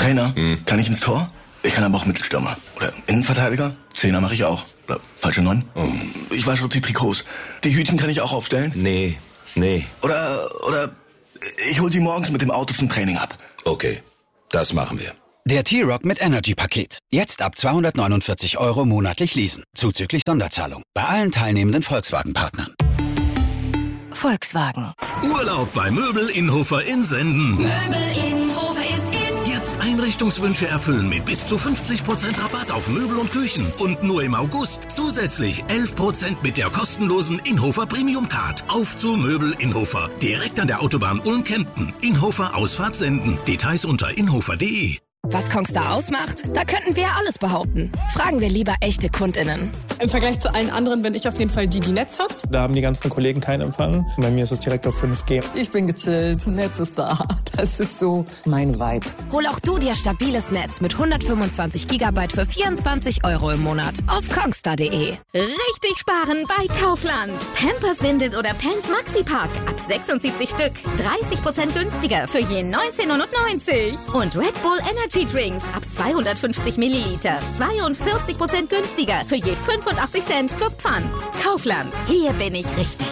Trainer, kann ich ins Tor? Ich kann aber auch Mittelstürmer. Oder Innenverteidiger? Zehner mache ich auch. Oder falsche 9? Ich wasche auch die Trikots. Die Hütchen kann ich auch aufstellen? Nee. Oder ich hol sie morgens mit dem Auto zum Training ab. Okay, das machen wir. Der T-Rock mit Energy-Paket. Jetzt ab 249 € monatlich leasen. Zuzüglich Sonderzahlung. Bei allen teilnehmenden Volkswagen-Partnern. Volkswagen. Urlaub bei Möbel Innhofer in Senden. Möbel Innhofer ist in. Jetzt Einrichtungswünsche erfüllen mit bis zu 50% Rabatt auf Möbel und Küchen. Und nur im August zusätzlich 11% mit der kostenlosen Innhofer Premium Card. Auf zu Möbel Innhofer. Direkt an der Autobahn Ulm-Kempten. Innhofer Ausfahrt Senden. Details unter innhofer.de. Was Kongstar ausmacht? Da könnten wir alles behaupten. Fragen wir lieber echte KundInnen. Im Vergleich zu allen anderen bin ich auf jeden Fall die Netz hat. Da haben die ganzen Kollegen keinen Empfang. Bei mir ist es direkt auf 5G. Ich bin gechillt, Netz ist da. Das ist so mein Vibe. Hol auch du dir stabiles Netz mit 125 GB für 24 € im Monat auf kongstar.de. Richtig sparen bei Kaufland. Pampers, Windeln oder Pants Maxi-Pack ab 76 Stück. 30% günstiger für je 19,90 €. Und Red Bull Energy Drinks ab 250 Milliliter. 42% günstiger für je 85 Cent plus Pfand. Kaufland. Hier bin ich richtig.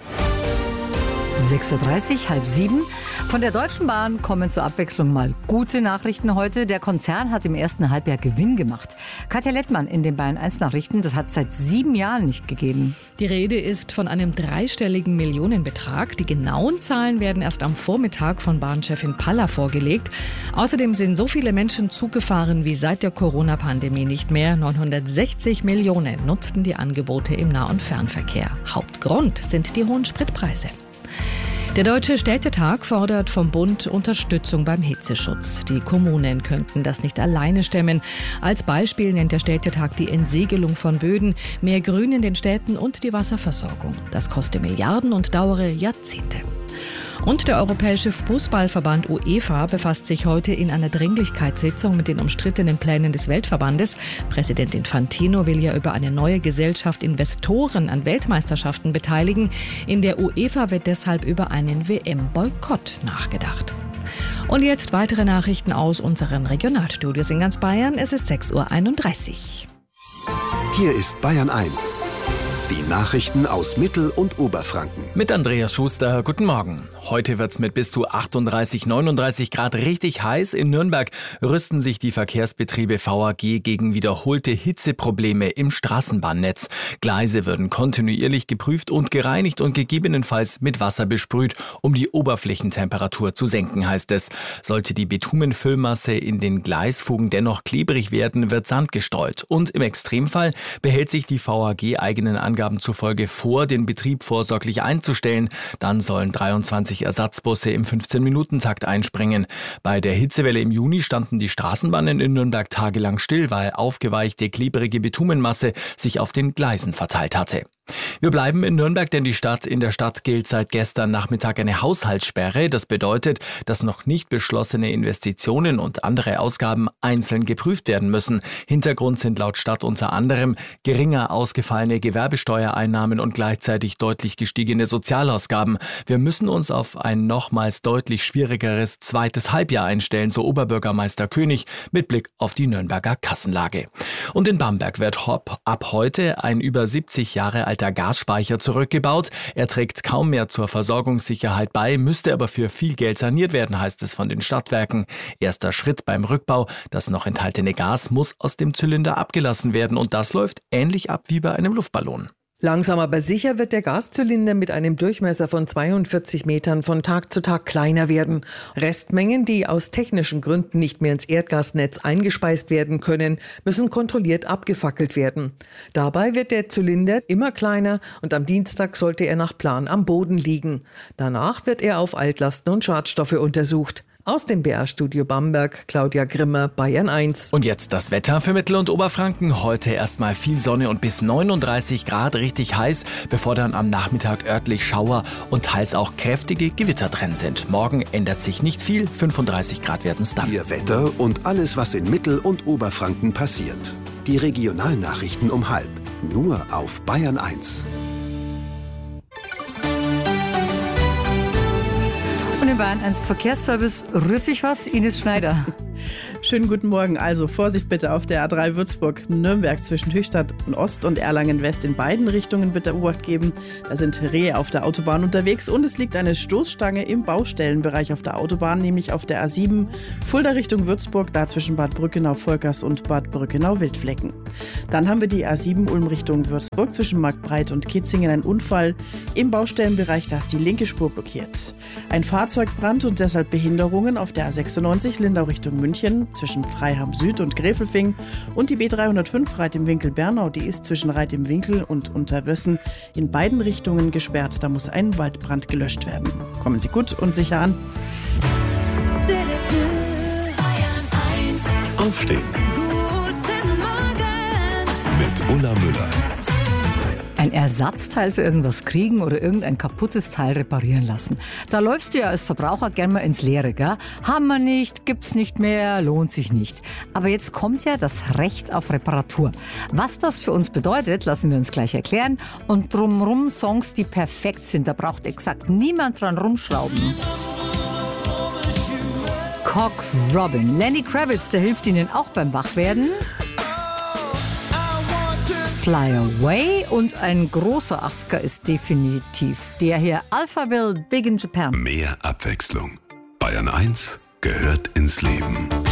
6:30 Uhr, 6:30. Von der Deutschen Bahn kommen zur Abwechslung mal gute Nachrichten heute. Der Konzern hat im ersten Halbjahr Gewinn gemacht. Katja Lettmann in den Bayern 1 Nachrichten, das hat es seit 7 Jahren nicht gegeben. Die Rede ist von einem dreistelligen Millionenbetrag. Die genauen Zahlen werden erst am Vormittag von Bahnchefin Palla vorgelegt. Außerdem sind so viele Menschen Zug gefahren wie seit der Corona-Pandemie nicht mehr. 960 Millionen nutzten die Angebote im Nah- und Fernverkehr. Hauptgrund sind die hohen Spritpreise. Der Deutsche Städtetag fordert vom Bund Unterstützung beim Hitzeschutz. Die Kommunen könnten das nicht alleine stemmen. Als Beispiel nennt der Städtetag die Entsiegelung von Böden, mehr Grün in den Städten und die Wasserversorgung. Das koste Milliarden und dauere Jahrzehnte. Und der Europäische Fußballverband UEFA befasst sich heute in einer Dringlichkeitssitzung mit den umstrittenen Plänen des Weltverbandes. Präsident Infantino will ja über eine neue Gesellschaft Investoren an Weltmeisterschaften beteiligen. In der UEFA wird deshalb über einen WM-Boykott nachgedacht. Und jetzt weitere Nachrichten aus unseren Regionalstudios in ganz Bayern. Es ist 6:31 Uhr. Hier ist Bayern 1. Die Nachrichten aus Mittel- und Oberfranken. Mit Andreas Schuster, guten Morgen. Heute wird's mit bis zu 38, 39 Grad richtig heiß. In Nürnberg rüsten sich die Verkehrsbetriebe VAG gegen wiederholte Hitzeprobleme im Straßenbahnnetz. Gleise würden kontinuierlich geprüft und gereinigt und gegebenenfalls mit Wasser besprüht, um die Oberflächentemperatur zu senken, heißt es. Sollte die Bitumenfüllmasse in den Gleisfugen dennoch klebrig werden, wird Sand gestreut. Und im Extremfall behält sich die VAG eigenen Angaben zufolge vor, den Betrieb vorsorglich einzustellen. Dann sollen 23 Ersatzbusse im 15-Minuten-Takt einspringen. Bei der Hitzewelle im Juni standen die Straßenbahnen in Nürnberg tagelang still, weil aufgeweichte, klebrige Bitumenmasse sich auf den Gleisen verteilt hatte. Wir bleiben in Nürnberg, denn in der Stadt gilt seit gestern Nachmittag eine Haushaltssperre. Das bedeutet, dass noch nicht beschlossene Investitionen und andere Ausgaben einzeln geprüft werden müssen. Hintergrund sind laut Stadt unter anderem geringer ausgefallene Gewerbesteuereinnahmen und gleichzeitig deutlich gestiegene Sozialausgaben. Wir müssen uns auf ein nochmals deutlich schwierigeres zweites Halbjahr einstellen, so Oberbürgermeister König mit Blick auf die Nürnberger Kassenlage. Und in Bamberg wird ab heute ein über 70 Jahre alter Gasspeicher zurückgebaut. Er trägt kaum mehr zur Versorgungssicherheit bei, müsste aber für viel Geld saniert werden, heißt es von den Stadtwerken. Erster Schritt beim Rückbau: das noch enthaltene Gas muss aus dem Zylinder abgelassen werden und das läuft ähnlich ab wie bei einem Luftballon. Langsam aber sicher wird der Gaszylinder mit einem Durchmesser von 42 Metern von Tag zu Tag kleiner werden. Restmengen, die aus technischen Gründen nicht mehr ins Erdgasnetz eingespeist werden können, müssen kontrolliert abgefackelt werden. Dabei wird der Zylinder immer kleiner und am Dienstag sollte er nach Plan am Boden liegen. Danach wird er auf Altlasten und Schadstoffe untersucht. Aus dem BR-Studio Bamberg, Claudia Grimmer, Bayern 1. Und jetzt das Wetter für Mittel- und Oberfranken. Heute erstmal viel Sonne und bis 39 Grad richtig heiß, bevor dann am Nachmittag örtlich Schauer und teils auch kräftige Gewitter drin sind. Morgen ändert sich nicht viel, 35 Grad werden es dann. Ihr Wetter und alles, was in Mittel- und Oberfranken passiert. Die Regionalnachrichten um 12:30. Nur auf Bayern 1. Und im Bayern 1 Verkehrsservice rührt sich was. Ines Schneider. Schönen guten Morgen. Also Vorsicht bitte auf der A3 Würzburg-Nürnberg zwischen Höchstadt Ost und Erlangen West. In beiden Richtungen bitte Obacht geben. Da sind Rehe auf der Autobahn unterwegs und es liegt eine Stoßstange im Baustellenbereich auf der Autobahn, nämlich auf der A7 Fulda Richtung Würzburg, da zwischen Bad Brückenau-Volkers und Bad Brückenau-Wildflecken. Dann haben wir die A7 Ulm Richtung Würzburg zwischen Marktbreit und Kitzingen. Ein Unfall im Baustellenbereich, da ist die linke Spur blockiert. Ein Fahrzeugbrand und deshalb Behinderungen auf der A96 Lindau Richtung München zwischen Freiham Süd und Gräfelfing und die B305 Reit im Winkel Bernau, die ist zwischen Reit im Winkel und Unterwössen in beiden Richtungen gesperrt. Da muss ein Waldbrand gelöscht werden. Kommen Sie gut und sicher an. Aufstehen. Guten Morgen. Mit Ulla Müller. Ein Ersatzteil für irgendwas kriegen oder irgendein kaputtes Teil reparieren lassen. Da läufst du ja als Verbraucher gern mal ins Leere, gell? Haben wir nicht, gibt's nicht mehr, lohnt sich nicht. Aber jetzt kommt ja das Recht auf Reparatur. Was das für uns bedeutet, lassen wir uns gleich erklären. Und drumrum Songs, die perfekt sind. Da braucht exakt niemand dran rumschrauben. Cock Robin. Lenny Kravitz, der hilft Ihnen auch beim Wachwerden. Fly Away und ein großer 80er ist definitiv der hier. Alphaville, Big in Japan. Mehr Abwechslung. Bayern 1 gehört ins Leben.